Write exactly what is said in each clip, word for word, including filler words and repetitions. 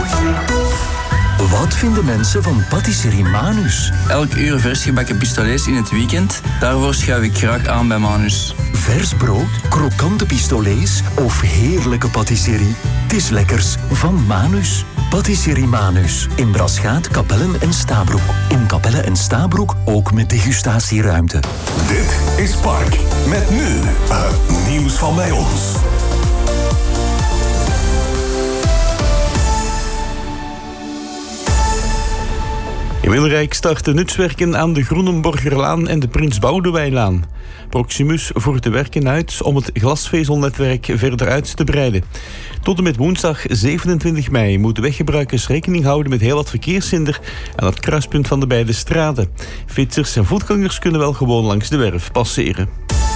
Wat vinden mensen van Patisserie Manus? Elk uur vers gebakken pistolets in het weekend. Daarvoor schuif ik graag aan bij Manus. Vers brood, krokante pistolets of heerlijke patisserie? Het is lekkers van Manus. Patisserie Manus. In Braschaat, Kapellen en Stabroek. In Kapellen en Stabroek ook met degustatieruimte. Dit is Spark. Met nu het nieuws van bij ons. In Wilrijk starten nutswerken aan de Groenenborgerlaan en de Prins Boudewijnlaan. Proximus voert de werken uit om het glasvezelnetwerk verder uit te breiden. Tot en met woensdag zevenentwintig mei moeten weggebruikers rekening houden met heel wat verkeershinder aan het kruispunt van de beide straten. Fietsers en voetgangers kunnen wel gewoon langs de werf passeren.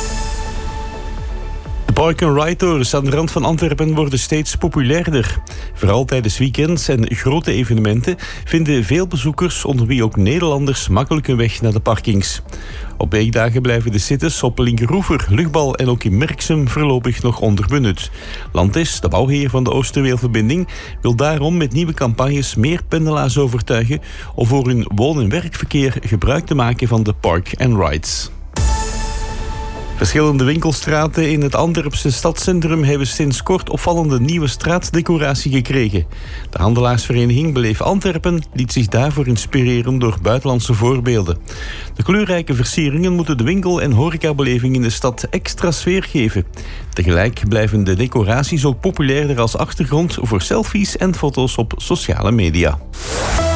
De park-and-ride-torens aan de rand van Antwerpen worden steeds populairder. Vooral tijdens weekends en grote evenementen vinden veel bezoekers, onder wie ook Nederlanders, makkelijk een weg naar de parkings. Op weekdagen blijven de sites op Linkeroever, Lugbal en ook in Merksem voorlopig nog onderbenut. Landis, de bouwheer van de Oosterweelverbinding, wil daarom met nieuwe campagnes meer pendelaars overtuigen om voor hun woon- en werkverkeer gebruik te maken van de park-and-rides. Verschillende winkelstraten in het Antwerpse stadscentrum hebben sinds kort opvallende nieuwe straatdecoratie gekregen. De handelaarsvereniging Beleef Antwerpen liet zich daarvoor inspireren door buitenlandse voorbeelden. De kleurrijke versieringen moeten de winkel- en horecabeleving in de stad extra sfeer geven. Tegelijk blijven de decoraties ook populairder als achtergrond voor selfies en foto's op sociale media.